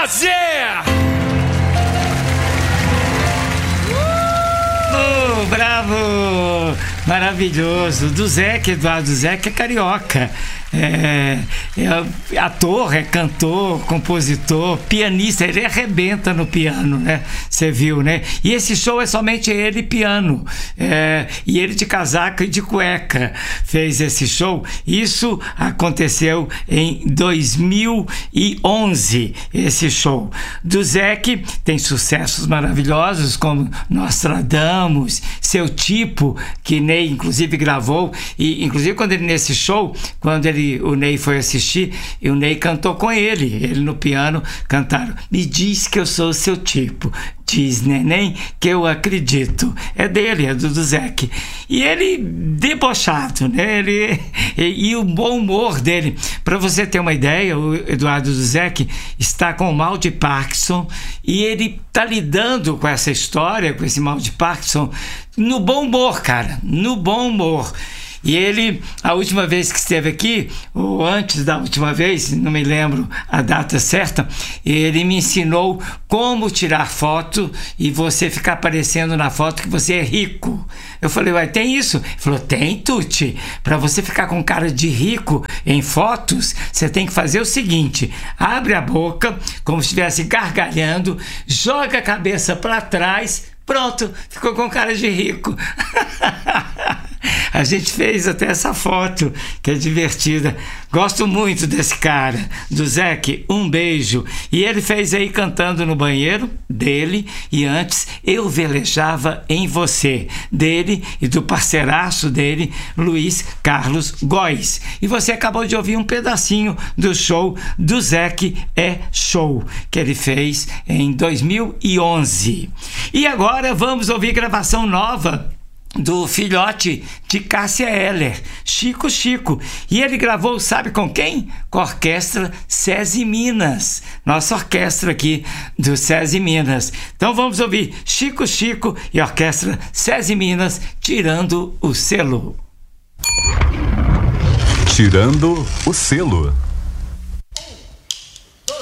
Prazer! Bravo! Maravilhoso! Do Zeca, Eduardo Zeca é carioca. É ator, é cantor, compositor, pianista, ele arrebenta no piano, né? Você viu, né? E esse show é somente ele piano, e ele de casaca e de cueca fez esse show. Isso aconteceu em 2011, esse show. Do Zeca tem sucessos maravilhosos como Nostradamus, Seu Tipo, que Ney inclusive gravou, e inclusive quando ele nesse show, o Ney foi assistir, e o Ney cantou com ele no piano, cantaram Me Diz Que Eu Sou Seu Tipo, diz neném que eu acredito. É dele, é do Zeca. E ele debochado, né? E o bom humor dele. Para você ter uma ideia, o Eduardo do Zeca está com o mal de Parkinson e ele está lidando com essa história, com esse mal de Parkinson, no bom humor, cara, no bom humor. E ele, a última vez que esteve aqui, ou antes da última vez, não me lembro a data certa, ele me ensinou como tirar foto e você ficar aparecendo na foto que você é rico. Eu falei, uai, tem isso? Ele falou, tem, Tuti. Para você ficar com cara de rico em fotos, você tem que fazer o seguinte, abre a boca, como se estivesse gargalhando, joga a cabeça para trás, pronto, ficou com cara de rico. A gente fez até essa foto, que é divertida. Gosto muito desse cara, do Zeca, um beijo. E ele fez aí cantando no banheiro dele, e antes Eu Velejava em Você, dele e do parceiraço dele, Luiz Carlos Góes. E você acabou de ouvir um pedacinho do show do Zeca é Show, que ele fez em 2011. E agora vamos ouvir gravação nova do filhote de Cássia Eller, Chico Chico. E ele gravou, sabe com quem? Com a orquestra SESI Minas, nossa orquestra aqui do SESI Minas. Então vamos ouvir Chico Chico e a orquestra SESI Minas, Tirando o Selo. Tirando o Selo.